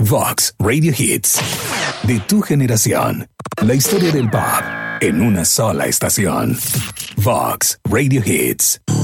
Vox Radio Hits. De tu generación. La historia del pop en una sola estación. Vox Radio Hits.